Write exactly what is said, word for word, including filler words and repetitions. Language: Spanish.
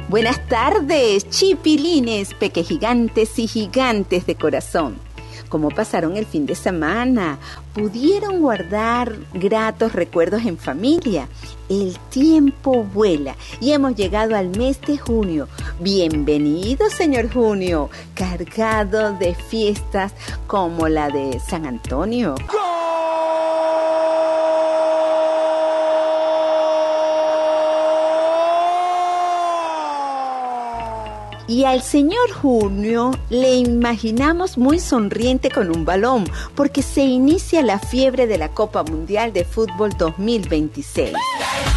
Buenas tardes, chipilines, pequegigantes y gigantes de corazón. ¿Cómo pasaron el fin de semana? ¿Pudieron guardar gratos recuerdos en familia? El tiempo vuela y hemos llegado al mes de junio. Bienvenido, señor Junio, cargado de fiestas como la de San Antonio. Y al señor Junio le imaginamos muy sonriente con un balón, porque se inicia la fiebre de la Copa Mundial de Fútbol dos mil veintiséis.